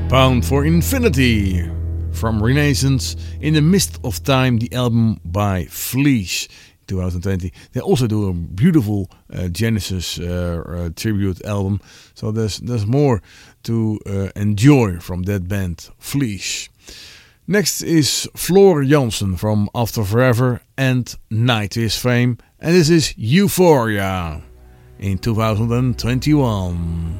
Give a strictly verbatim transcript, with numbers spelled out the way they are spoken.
Bound for Infinity from Renaissance. In the Mist of Time, the album by Fleece. twenty twenty. They also do a beautiful uh, Genesis uh, uh, tribute album. So there's there's more to uh, enjoy from that band, Fleece. Next is Floor Jansen from After Forever and Night to His Fame. And this is Euphoria in twenty twenty-one.